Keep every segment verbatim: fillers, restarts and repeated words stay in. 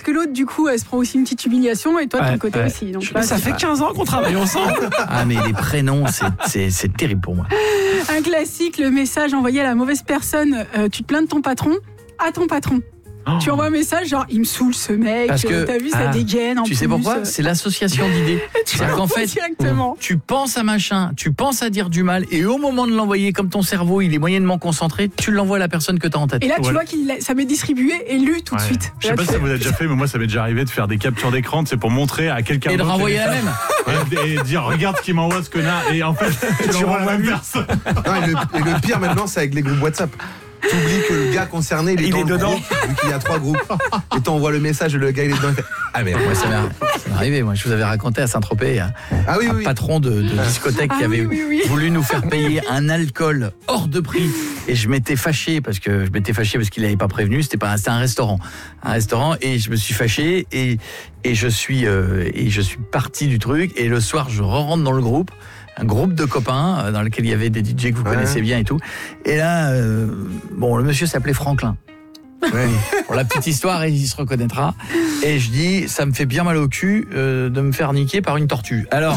que l'autre, du coup, elle se prend aussi une petite humiliation et toi, de Ouais, ton côté ouais. aussi. Donc, Je- là, ça c'est fait pas- quinze ans qu'on travaille ensemble. Ah, mais les prénoms, c'est, c'est, c'est terrible pour moi. Un classique, le message envoyé à la mauvaise personne. Euh, tu te plains de ton patron à ton patron. Oh. Tu envoies un message genre il me saule ce mec, Parce que- t'as vu ça ah, dégaine en Tu plus. sais pourquoi ? C'est l'association d'idées. Tu C'est-à-dire qu'en l'envoies fait, directement. tu penses à machin, tu penses à dire du mal, et au moment de l'envoyer, comme ton cerveau, il est moyennement concentré, tu l'envoies à la personne que tu as en tête. Et là tu Ouais. vois qu'il l'a- ça m'est distribué et lu tout de Ouais. suite. Je sais Là, pas tu si ça fais- vous a déjà fait, mais moi ça m'est déjà arrivé de faire des captures d'écran, c'est pour montrer à quelqu'un Et de d'autre renvoyer les la messages. même. Et, et dire regarde ce qu'il m'envoie ce connard, et en fait tu l'envoies à la même personne. Non, et, le, et le pire maintenant, c'est avec les groupes WhatsApp. T'oublies que le gars concerné, il est, Il dans est le dedans. groupe, vu qu'il y a trois groupes. Et t'envoies le message, le gars il est dedans. Il fait, ah merde. Moi, ça m'est, ça m'est arrivé. Moi, je vous avais raconté à Saint-Tropez, un, Ah oui, un oui. patron de, de discothèque qui Ah avait oui, oui, oui. voulu nous faire payer un alcool hors de prix. Et je m'étais fâché parce que je m'étais fâché parce qu'il n'avait pas prévenu. C'était pas, un- c'était un restaurant, un restaurant. Et je me suis fâché et et je suis euh, et je suis parti du truc. Et le soir, je rentre dans le groupe. Un groupe de copains euh, dans lequel il y avait des D J que vous Ouais. connaissez bien et tout. Et là, euh, bon, le monsieur s'appelait Franklin. Ouais. Pour la petite histoire, il se reconnaîtra. Et je dis, ça me fait bien mal au cul euh, de me faire niquer par une tortue. Alors,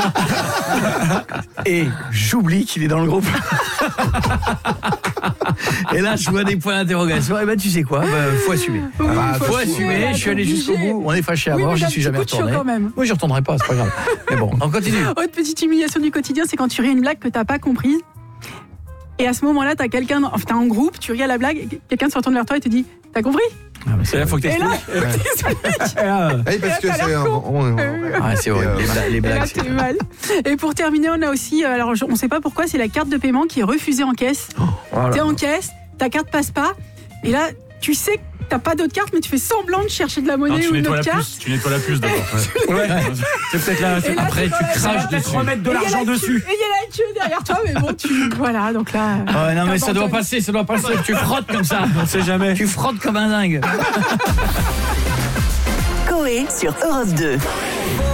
et j'oublie qu'il est dans le groupe. Et là, je vois des points d'interrogation. Et ben, tu sais quoi, bah, faut assumer. Oui, Ah, faut Faut assumer, assumer. là, Je suis t'es allé jusqu'au obligé. bout. On est fâché à Oui, mort. mais J'y d'un suis petit jamais coup de chaud retourné. quand même. Moi, j'y retournerai pas. C'est pas grave. Mais bon, on continue. Autre petite humiliation du quotidien, c'est quand tu ris à une blague que t'as pas comprise. Et à ce moment-là, t'as quelqu'un, dans- enfin, t'es en groupe, tu ris à la blague, et quelqu'un se retourne vers toi et te dit, t'as compris? Ah, mais c'est Et là, faut que Et là, t'expliques. Et là, Ah oui, parce que t'as c'est. l'air con. on- on- Ah, c'est horrible. Les, bla- les Et là, blagues, t'es c'est... mal. Et pour terminer, on a aussi, euh, alors je- on sait pas pourquoi, c'est la carte de paiement qui est refusée en caisse. T'es en caisse, ta carte passe pas, et là, tu sais que t'as pas d'autre carte, mais tu fais semblant de chercher de la Non, monnaie tu ou une nettoies la autre carte. puce, tu nettoies la puce d'abord. ouais. C'est peut-être là. Et là, Après, c'est tu quand même- Ça va craches peut-être dessus. remettre de Et il y a l'argent la queue- dessus. Et il y a la queue derrière toi, mais bon, tu. Voilà, donc là. Ah ouais, non, mais ça doit t'abandonnes. passer, ça doit passer. Tu frottes comme ça. On sait jamais. Tu frottes comme un dingue. Coé sur Europe deux.